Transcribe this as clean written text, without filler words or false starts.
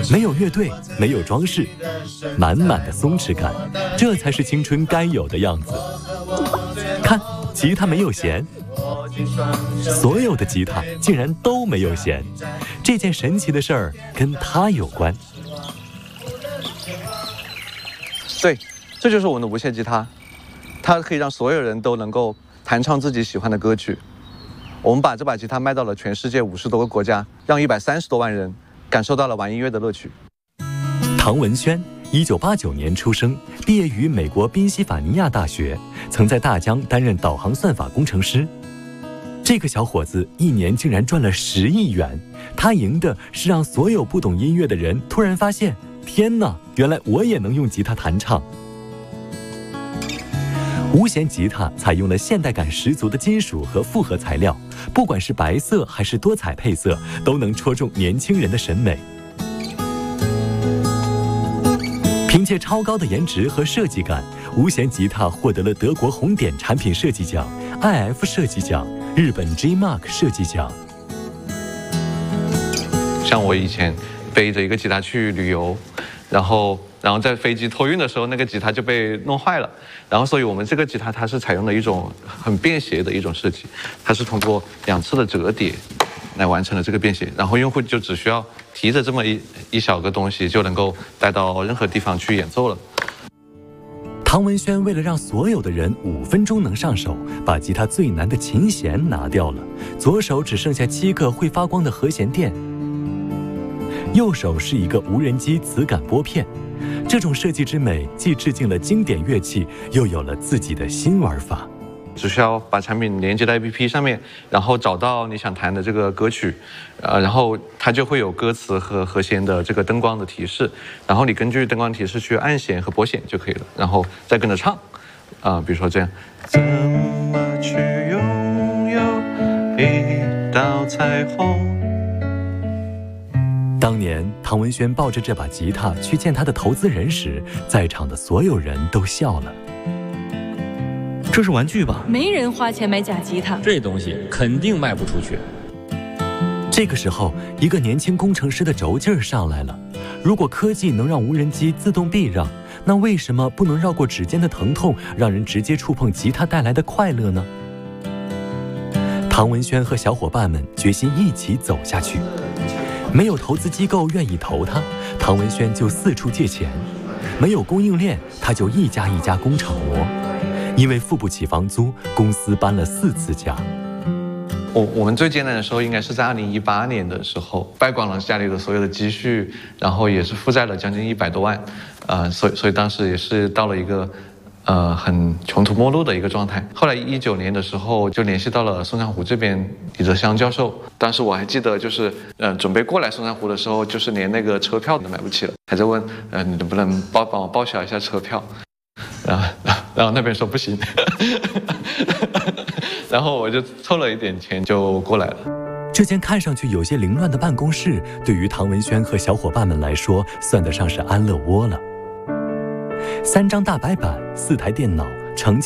没有乐队，没有装饰，满满的松弛感，这才是青春该有的样子。看，吉他没有弦，所有的吉他竟然都没有弦，这件神奇的事儿跟他有关。 对，这就是我们的无线吉他，它可以让所有人都能够弹唱自己喜欢的歌曲。我们把这把吉他卖到了全世界50多个国家，让130多万人感受到了玩音乐的乐趣。 唐文轩1989年出生，毕业于美国宾夕法尼亚大学，曾在大疆担任导航算法工程师。这个小伙子一年竟然赚了10亿元，他赢的是让所有不懂音乐的人突然发现，天哪，原来我也能用吉他弹唱。无弦吉他采用了现代感十足的金属和复合材料，不管是白色还是多彩配色，都能戳中年轻人的审美。凭借超高的颜值和设计感，无弦吉他获得了德国红点产品设计奖、IF 设计奖、日本 G-Mark 设计奖。 像我以前背着一个吉他去旅游，然后在飞机托运的时候，那个吉他就被弄坏了。然后，所以我们这个吉他它是采用了一种很便携的一种设计，它是通过2次的折叠来完成了这个便携。然后用户就只需要提着这么一小个东西，就能够带到任何地方去演奏了。 唐文轩为了让所有的人5分钟能上手，把吉他最难的琴弦拿掉了，左手只剩下7个会发光的和弦垫，右手是一个无人机磁感拨片。这种设计之美，既致敬了经典乐器，又有了自己的新玩法。 只需要把产品连接到 APP 上面，然后找到你想弹的这个歌曲，然后它就会有歌词和和弦的这个灯光的提示，然后你根据灯光提示去按弦和拨弦就可以了，然后再跟着唱，比如说这样。怎么去拥有一道彩虹？ 当年唐文轩抱着这把吉他去见他的投资人时，在场的所有人都笑了。 这是玩具吧？ 没人花钱买假吉他， 这东西肯定卖不出去。 这个时候，一个年轻工程师的轴劲儿上来了。如果科技能让无人机自动避让，那为什么不能绕过指尖的疼痛，让人直接触碰吉他带来的快乐呢？唐文轩和小伙伴们决心一起走下去。没有投资机构愿意投他，唐文轩就四处借钱；没有供应链，他就一家一家工厂磨。因为付不起房租，公司搬了4次家。 我们最艰难的时候应该是在2018年的时候，败光了家里的所有的积蓄，然后也是负债了将近100多万，所以当时也是到了一个很穷途末路的一个状态。后来19年的时候就联系到了松山湖这边李泽湘教授，当时我还记得就是准备过来松山湖的时候，就是连那个车票都买不起了，还在问你能不能帮我报销一下车票，然后那边说不行，然后我就凑了一点钱就过来了。 这间看上去有些凌乱的办公室，对于唐文轩和小伙伴们来说，算得上是安乐窝了。3张大白板，4台电脑，成